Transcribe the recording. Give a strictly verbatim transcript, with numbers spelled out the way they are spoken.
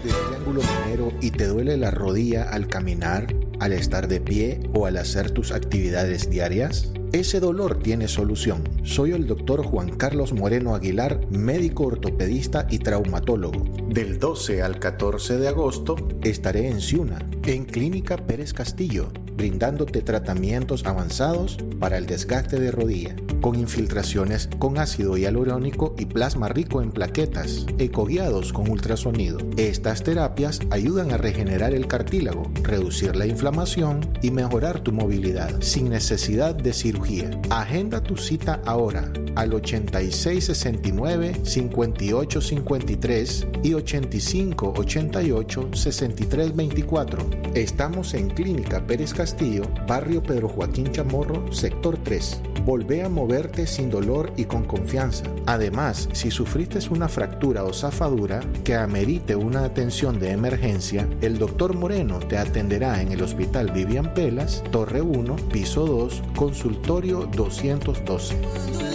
del Triángulo Minero y te duele la rodilla al caminar, al estar de pie o al hacer tus actividades diarias? Ese dolor tiene solución. Soy el doctor Juan Carlos Moreno Aguilar, médico ortopedista y traumatólogo. Del doce al catorce de agosto estaré en Ciuna, en Clínica Pérez Castillo, brindándote tratamientos avanzados para el desgaste de rodilla, con infiltraciones con ácido hialurónico y plasma rico en plaquetas, ecoguiados con ultrasonido. Estas terapias ayudan a regenerar el cartílago, reducir la inflamación y mejorar tu movilidad, sin necesidad de cirugía. Agenda tu cita ahora al ochenta y seis sesenta y nueve, cincuenta y ocho cincuenta y tres y ochenta y cinco ochenta y ocho sesenta y tres veinticuatro. Estamos en Clínica Pérez Castillo, barrio Pedro Joaquín Chamorro, sector tres. Volvé a moverte sin dolor y con confianza. Además, si sufriste una fractura o zafadura que amerite una atención de emergencia, el doctor Moreno te atenderá en el Hospital Vivian Pelas, Torre uno, piso dos, consultorio doscientos doce.